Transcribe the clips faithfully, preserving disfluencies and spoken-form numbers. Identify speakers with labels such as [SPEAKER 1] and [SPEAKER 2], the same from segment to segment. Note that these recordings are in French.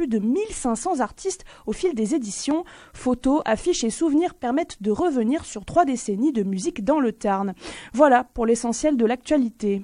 [SPEAKER 1] plus de mille cinq cents artistes au fil des éditions. Photos, affiches et souvenirs permettent de revenir sur trois décennies de musique dans le Tarn. Voilà pour l'essentiel de l'actualité.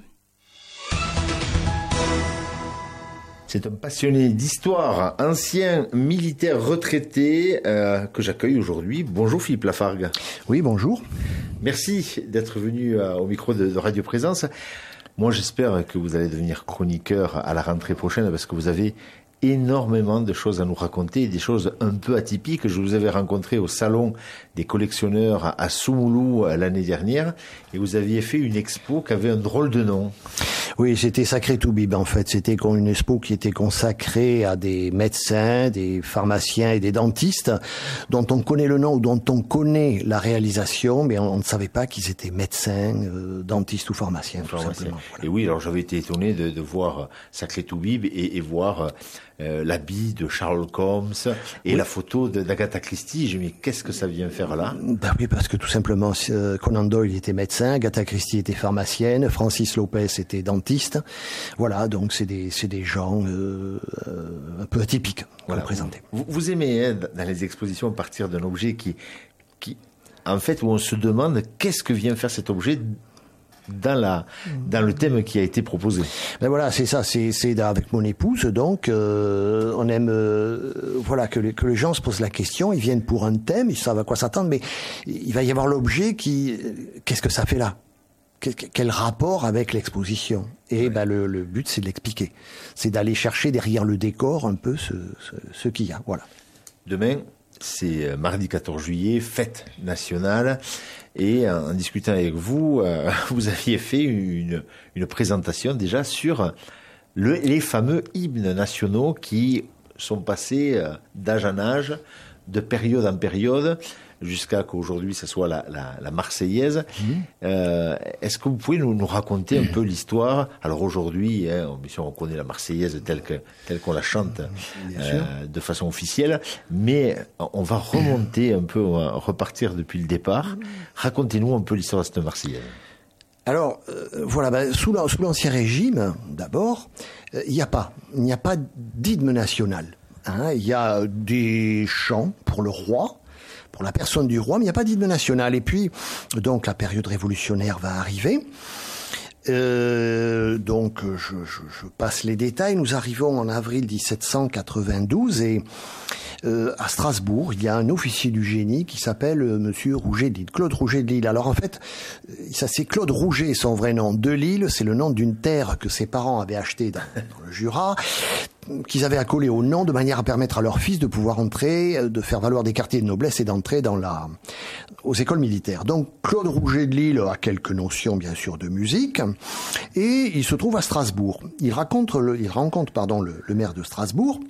[SPEAKER 2] C'est un passionné d'histoire, ancien militaire retraité euh, que j'accueille aujourd'hui. Bonjour Philippe Lafargue.
[SPEAKER 3] Oui, bonjour.
[SPEAKER 2] Merci d'être venu euh, au micro de, de Radio Présence. Moi, j'espère que vous allez devenir chroniqueur à la rentrée prochaine parce que vous avez énormément de choses à nous raconter, des choses un peu atypiques. Je vous avais rencontré au salon des collectionneurs à Soumoulou l'année dernière et vous aviez fait une expo qui avait un drôle de nom.
[SPEAKER 3] Oui, c'était Sacré Toubib en fait. C'était une expo qui était consacrée à des médecins, des pharmaciens et des dentistes dont on connaît le nom ou dont on connaît la réalisation, mais on, on ne savait pas qu'ils étaient médecins, euh, dentistes ou pharmaciens, tout
[SPEAKER 2] Pharmacien.
[SPEAKER 3] simplement. Voilà.
[SPEAKER 2] Et oui, alors j'avais été étonné de, de voir Sacré Toubib et, et voir euh, l'habit de Sherlock Holmes et oui. la photo de, d'Agatha Christie. Je me dis, qu'est-ce que ça vient faire là ?
[SPEAKER 3] Ben oui, parce que tout simplement, euh, Conan Doyle était médecin, Agatha Christie était pharmacienne, Francis Lopez était dentiste. Voilà, donc c'est des, c'est des gens euh, euh, un peu atypiques
[SPEAKER 2] voilà.
[SPEAKER 3] représentés.
[SPEAKER 2] Vous, vous aimez hein, dans les expositions partir d'un objet qui, qui, en fait, où on se demande qu'est-ce que vient faire cet objet dans la dans le thème qui a été proposé.
[SPEAKER 3] Ben voilà, c'est ça, c'est c'est avec mon épouse donc euh, on aime euh, voilà que les, que les gens se posent la question, ils viennent pour un thème, ils savent à quoi s'attendre, mais il va y avoir l'objet qui qu'est-ce que ça fait là ? Quel rapport avec l'exposition ? Et ouais. ben le, le but, c'est de l'expliquer. C'est d'aller chercher derrière le décor un peu ce, ce, ce qu'il y a. Voilà.
[SPEAKER 2] Demain, c'est mardi quatorze juillet, fête nationale. Et en discutant avec vous, euh, vous aviez fait une, une présentation déjà sur le, les fameux hymnes nationaux qui sont passés euh, d'âge en âge, de période en période, jusqu'à qu'aujourd'hui, ce soit la, la, la Marseillaise. Mmh. Euh, est-ce que vous pouvez nous, nous raconter un peu l'histoire ? Alors aujourd'hui, hein, on, on connaît la Marseillaise telle, que, telle qu'on la chante euh, de façon officielle, mais on va remonter un peu, on va repartir depuis le départ. Racontez-nous un peu l'histoire de cette Marseillaise.
[SPEAKER 3] Alors, euh, voilà, ben, sous, la, sous l'Ancien Régime, d'abord, il euh, n'y a pas, il n'y a pas d'hymne national. Hein, il y a des chants pour le roi, pour la personne du roi, mais il n'y a pas d'hymne national. Et puis, donc, la période révolutionnaire va arriver. Euh, donc, je, je, je passe les détails. Nous arrivons en avril dix-sept cent quatre-vingt-douze et euh, à Strasbourg, il y a un officier du génie qui s'appelle euh, Monsieur Rouget de Lille, Claude Rouget de Lille. Alors en fait, ça c'est Claude Rouget, son vrai nom. De Lille, c'est le nom d'une terre que ses parents avaient achetée dans, dans le Jura, qu'ils avaient accolé au nom de manière à permettre à leur fils de pouvoir entrer, de faire valoir des quartiers de noblesse et d'entrer dans la, aux écoles militaires. Donc Claude Rouget de Lille a quelques notions bien sûr de musique et il se trouve à Strasbourg. Il rencontre le, il rencontre pardon le, le maire de Strasbourg,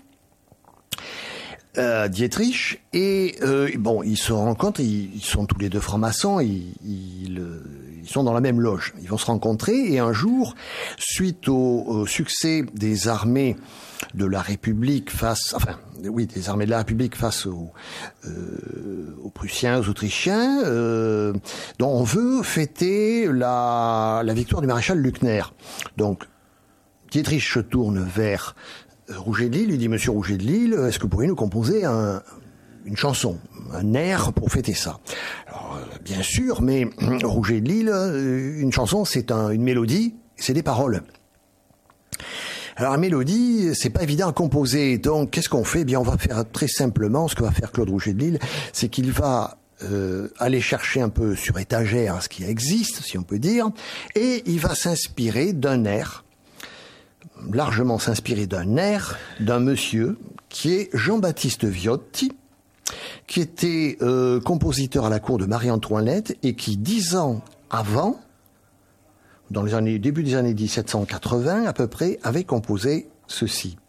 [SPEAKER 3] euh, Dietrich, et euh, bon ils se rencontrent, ils, ils sont tous les deux francs-maçons, ils, ils Ils sont dans la même loge. Ils vont se rencontrer et un jour, suite au, au succès des armées de la République face, enfin, oui, des armées de la République face aux, euh, aux Prussiens, aux Autrichiens, euh, dont on veut fêter la, la victoire du maréchal Luckner. Donc, Dietrich se tourne vers Rouget de Lille, lui dit, Monsieur Rouget de Lille, est-ce que vous pourriez nous composer un une chanson, un air pour fêter ça. Alors, bien sûr, mais Rouget de Lille, une chanson, c'est un, une mélodie, c'est des paroles. Alors, la mélodie, c'est pas évident à composer. Donc, qu'est-ce qu'on fait ? Eh bien, on va faire très simplement, ce que va faire Claude Rouget de Lille, c'est qu'il va euh, aller chercher un peu sur étagère ce qui existe, si on peut dire, et il va s'inspirer d'un air, largement s'inspirer d'un air d'un monsieur qui est Jean-Baptiste Viotti, qui était euh, compositeur à la cour de Marie-Antoinette et qui, dix ans avant, dans les années, début des années dix-sept cent quatre-vingts à peu près, avait composé ceci.